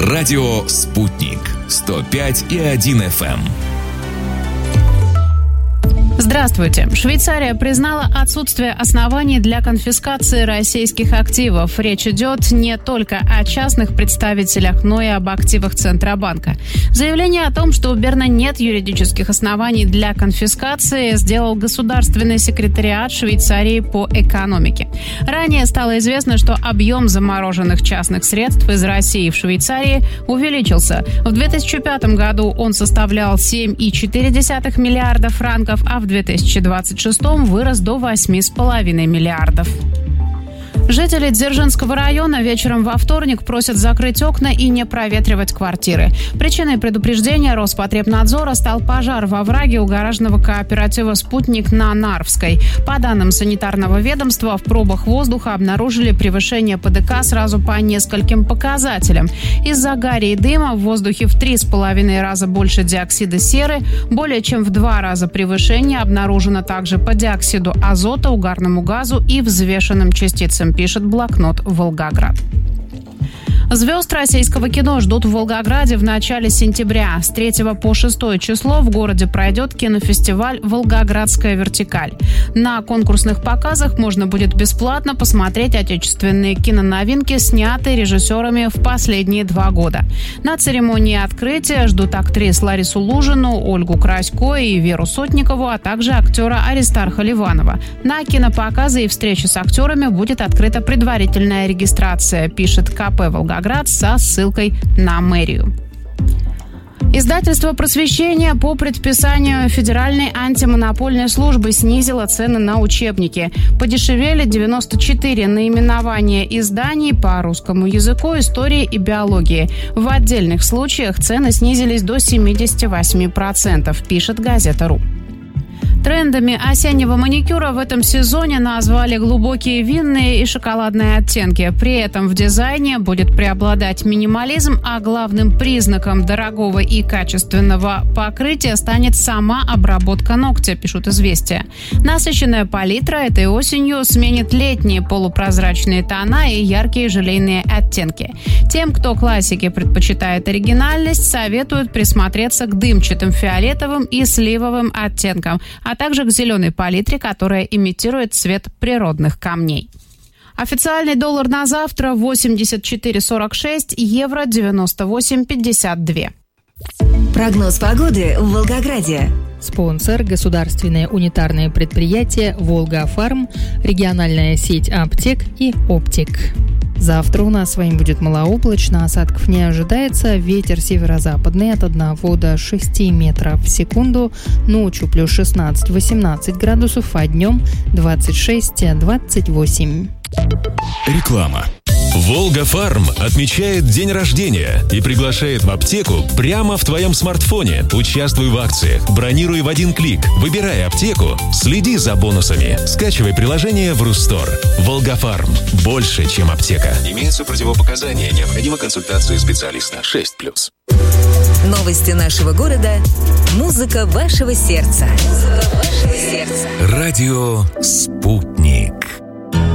Радио «Спутник» 105,1 FM. Здравствуйте. Швейцария признала отсутствие оснований для конфискации российских активов. Речь идет не только о частных представителях, но и об активах Центробанка. Заявление о том, что у Берна нет юридических оснований для конфискации, сделал Государственный секретариат Швейцарии по экономике. Ранее стало известно, что объем замороженных частных средств из России в Швейцарии увеличился. В 2005 году он составлял 7,4 миллиарда франков, а в 2026 вырос до 8,5 миллиардов. Жители Дзержинского района вечером во вторник просят закрыть окна и не проветривать квартиры. Причиной предупреждения Роспотребнадзора стал пожар во враге у гаражного кооператива «Спутник» на Нарвской. По данным санитарного ведомства, в пробах воздуха обнаружили превышение ПДК сразу по нескольким показателям. Из-за гари и дыма в воздухе в 3,5 раза больше диоксида серы, более чем в 2 раза превышение обнаружено также по диоксиду азота, угарному газу и взвешенным частицам, пишет блокнот «Волгоград». Звезд российского кино ждут в Волгограде в начале сентября. С 3 по 6 число в городе пройдет кинофестиваль «Волгоградская вертикаль». На конкурсных показах можно будет бесплатно посмотреть отечественные киноновинки, снятые режиссерами в последние 2 года. На церемонии открытия ждут актрис Ларису Лужину, Ольгу Красько и Веру Сотникову, а также актера Аристарха Ливанова. На кинопоказы и встречи с актерами будет открыта предварительная регистрация, пишет КП «Волгоград» со ссылкой на мэрию. Издательство «Просвещение» по предписанию Федеральной антимонопольной службы снизило цены на учебники. Подешевели 94 наименования изданий по русскому языку, истории и биологии. В отдельных случаях цены снизились до 78%, пишет газета.ру. Трендами осеннего маникюра в этом сезоне назвали глубокие винные и шоколадные оттенки. При этом в дизайне будет преобладать минимализм, а главным признаком дорогого и качественного покрытия станет сама обработка ногтя, пишут «Известия». Насыщенная палитра этой осенью сменит летние полупрозрачные тона и яркие желейные оттенки. Тем, кто классики предпочитает оригинальность, советуют присмотреться к дымчатым фиолетовым и сливовым оттенкам, а также к зеленой палитре, которая имитирует цвет природных камней. Официальный доллар на завтра 84,46, евро 98,52. Прогноз погоды в Волгограде. Спонсор – государственное унитарное предприятие «Волгафарм», региональная сеть аптек и «Оптик». Завтра у нас с вами будет малооблачно, осадков не ожидается, ветер северо-западный от 1 до 6 метров в секунду, ночью плюс 16-18 градусов, а днем 26-28. Реклама. «Волгафарм» отмечает день рождения и приглашает в аптеку прямо в твоем смартфоне. Участвуй в акциях, бронируй в один клик, выбирай аптеку, следи за бонусами. Скачивай приложение в Рустор. «Волгафарм» – больше, чем аптека. Имеются противопоказания, необходима консультация специалиста. 6+. Новости нашего города. Музыка вашего сердца. Радио «Спутник».